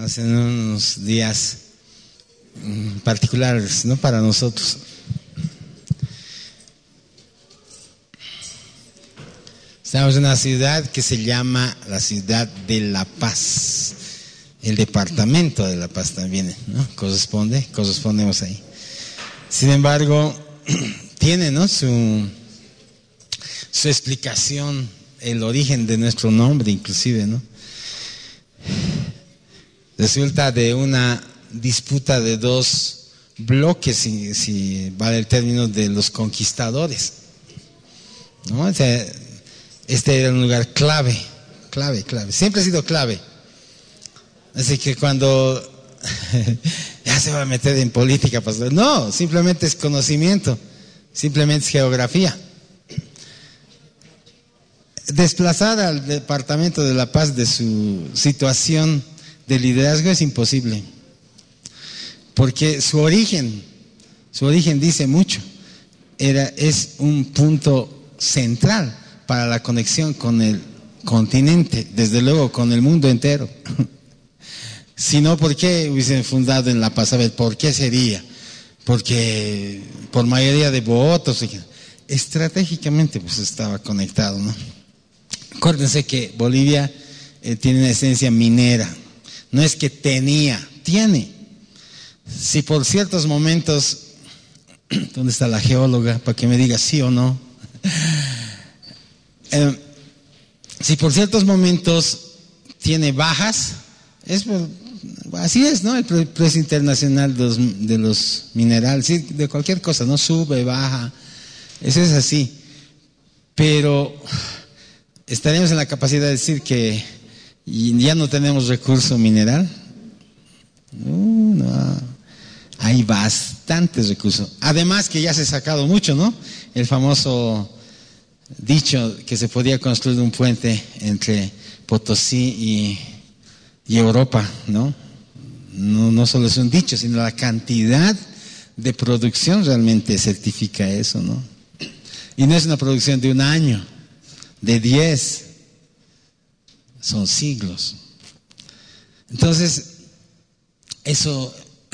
hace unos días particulares, ¿no?, para nosotros. Estamos en una ciudad que se llama la ciudad de La Paz. El departamento de La Paz también, ¿no?, correspondemos ahí. Sin embargo, tiene, ¿no?, su explicación, el origen de nuestro nombre inclusive, ¿no? Resulta de una disputa de dos bloques, si vale el término, de los conquistadores, ¿no? O sea, este era un lugar clave, siempre ha sido clave. Así que cuando ya se va a meter en política, pastor, no, simplemente es conocimiento, simplemente es geografía. Desplazar al departamento de La Paz de su situación de liderazgo es imposible, porque su origen dice mucho. Es un punto central para la conexión con el continente, desde luego con el mundo entero. Si no, ¿por qué hubiesen fundado en La Paz? A ver, ¿por qué sería? Porque por mayoría de votos, estratégicamente pues estaba conectado, ¿no? Acuérdense que Bolivia tiene una esencia minera. No es que tiene. Si por ciertos momentos, ¿dónde está la geóloga para que me diga sí o no? Si por ciertos momentos tiene bajas, así es, ¿no? El precio internacional de los minerales, sí, de cualquier cosa, ¿no? Sube, baja, eso es así. Pero estaríamos en la capacidad de decir que ya no tenemos recurso mineral. No, hay bastantes recursos. Además que ya se ha sacado mucho, ¿no? El famoso dicho que se podía construir un puente entre Potosí y Europa, ¿no? No solo es un dicho, sino la cantidad de producción realmente certifica eso, ¿no? Y no es una producción de un año, de 10, son siglos. Entonces, eso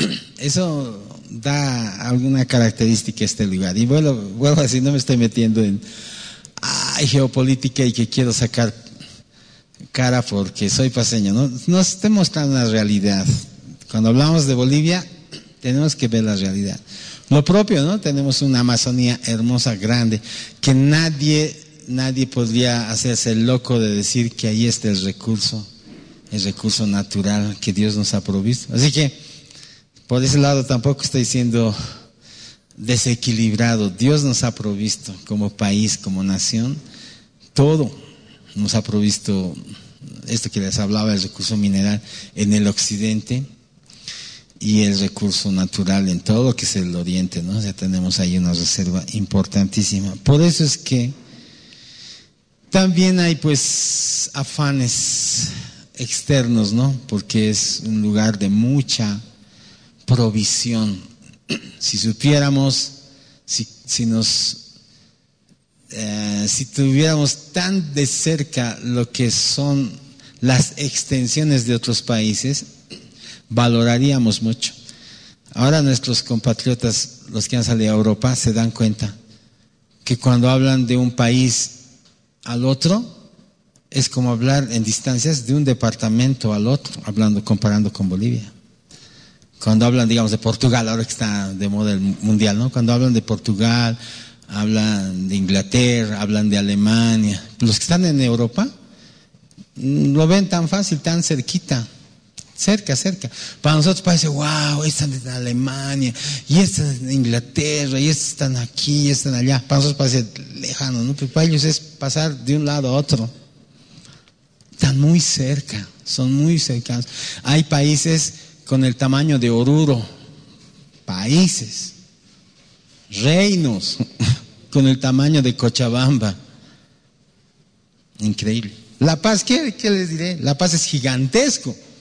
da alguna característica a este lugar. Y vuelvo a decir, no me estoy metiendo en geopolítica y que quiero sacar cara porque soy paseño, ¿no? Nos estoy mostrando una realidad. Cuando hablamos de Bolivia, tenemos que ver la realidad. Lo propio, ¿no? Tenemos una Amazonía hermosa, grande, que nadie podría hacerse el loco de decir que ahí está el recurso natural que Dios nos ha provisto. Así que, por ese lado tampoco estoy siendo desequilibrado. Dios nos ha provisto como país, como nación, todo. Nos ha provisto esto que les hablaba, el recurso mineral en el occidente y el recurso natural en todo lo que es el oriente, ¿no? O sea, tenemos ahí una reserva importantísima. Por eso es que también hay pues afanes externos, ¿no? Porque es un lugar de mucha provisión. Si supiéramos, si tuviéramos tan de cerca lo que son las extensiones de otros países, valoraríamos mucho. Ahora nuestros compatriotas, los que han salido a Europa, se dan cuenta que cuando hablan de un país al otro, es como hablar en distancias de un departamento al otro, comparando con Bolivia. Cuando hablan, digamos, de Portugal, ahora que está de moda el mundial, ¿no? Cuando hablan de Portugal, hablan de Inglaterra, hablan de Alemania. Los que están en Europa lo ven tan fácil, tan cerquita, cerca. Para nosotros parece, wow, están en Alemania, y están en Inglaterra, y estos están aquí, y están allá. Para nosotros parece lejano, ¿no? Pero para ellos es pasar de un lado a otro. Están muy cerca, son muy cercanos. Hay países con el tamaño de Oruro, países, reinos con el tamaño de Cochabamba. Increíble. La Paz, ¿qué les diré? La Paz es gigantesco.